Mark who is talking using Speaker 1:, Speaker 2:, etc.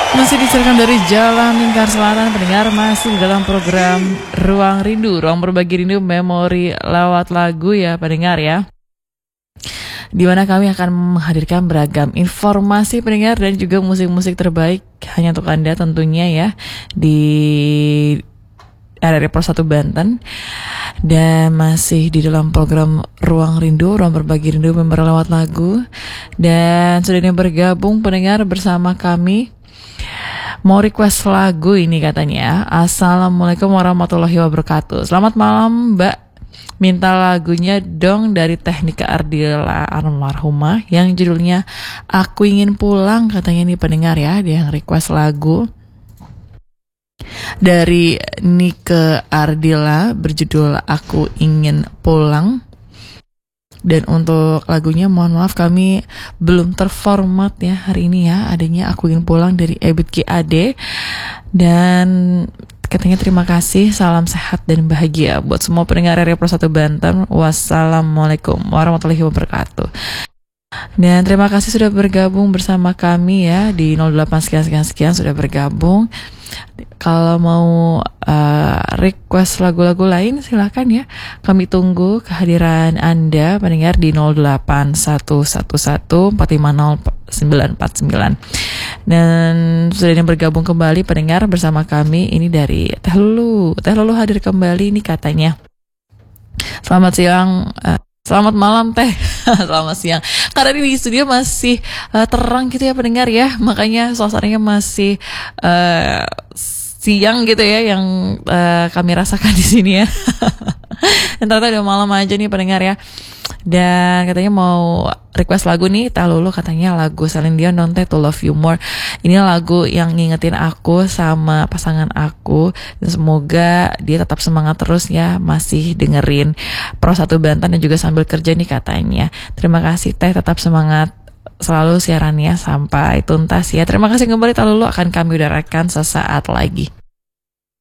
Speaker 1: Masih disiarkan dari Jalan Lingkar Selatan, pendengar masih dalam program Ruang Rindu, ruang berbagi rindu memori lewat lagu ya pendengar ya. Di mana kami akan menghadirkan beragam informasi pendengar dan juga musik-musik terbaik hanya untuk Anda tentunya ya di RRI Pro 1 Banten. Dan masih di dalam program Ruang Rindu, ruang berbagi rindu memori lewat lagu. Dan sudah ini bergabung pendengar bersama kami. Mau request lagu ini katanya. Assalamualaikum warahmatullahi wabarakatuh. Selamat malam Mbak. Minta lagunya dong dari Teknika Ardila almarhumah yang judulnya Aku Ingin Pulang katanya nih pendengar ya. Dia yang request lagu dari Nike Ardila berjudul Aku Ingin Pulang. Dan untuk lagunya mohon maaf kami belum terformat ya hari ini ya. Adanya Aku Ingin Pulang dari Ebit GAD. Dan katanya terima kasih, salam sehat dan bahagia buat semua pendengar RRI Pro 1 Banten. Wassalamualaikum warahmatullahi wabarakatuh. Dan terima kasih sudah bergabung bersama kami ya di 08 sekian sudah bergabung. Kalau mau request lagu-lagu lain silakan ya. Kami tunggu kehadiran Anda pendengar di 08111450949. Dan sudah yang bergabung kembali pendengar bersama kami ini dari Teh Lulu. Teh Lulu hadir kembali nih katanya. Selamat siang. Selamat malam Teh. Selamat siang. Karena di studio masih terang gitu ya pendengar ya. Makanya suasananya masih siang gitu ya yang kami rasakan di sini ya. Dan ternyata udah malam aja nih pendengar ya. Dan katanya mau request lagu nih Teh Lulu, katanya lagu Celine Dion Don't Teh To Love You More. Ini lagu yang ngingetin aku sama pasangan aku. Dan semoga dia tetap semangat terus ya, masih dengerin Pro 1 Banten dan juga sambil kerja nih katanya. Terima kasih Teh, tetap semangat selalu siarannya sampai tuntas ya. Terima kasih kembali Teh Lulu, akan kami udarakan sesaat lagi.